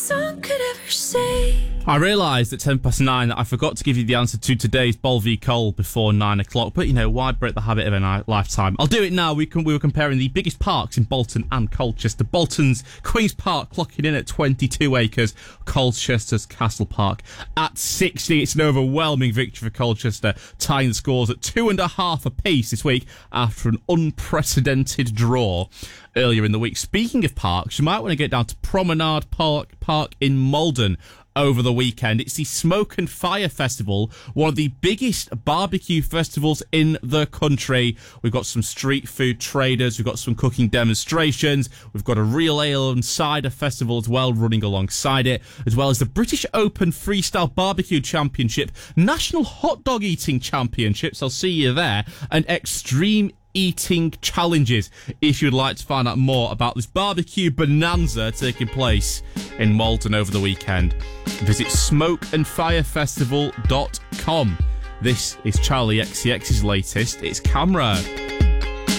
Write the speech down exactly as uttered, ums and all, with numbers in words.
Song could ever say. I realised at ten past nine that I forgot to give you the answer to today's Bol v Col before nine o'clock, but you know, why break the habit of a ni- lifetime? I'll do it now. We, can, we were comparing the biggest parks in Bolton and Colchester. Bolton's Queen's Park clocking in at twenty-two acres, Colchester's Castle Park at sixty. It's an overwhelming victory for Colchester, tying the scores at two and a half apiece this week after an unprecedented draw earlier in the week. Speaking of parks, you might want to get down to Promenade Park, Park in Malden over the weekend. It's the Smoke and Fire Festival, one of the biggest barbecue festivals in the country. We've got some street food traders, we've got some cooking demonstrations, we've got a real ale and cider festival as well running alongside it, as well as the British Open Freestyle Barbecue Championship, National Hot Dog Eating Championships, I'll see you there, and Extreme Eating Challenges. If you'd like to find out more about this barbecue bonanza taking place in Malton over the weekend, visit smoke and fire festival dot com. This is Charlie X C X's latest. It's Camera.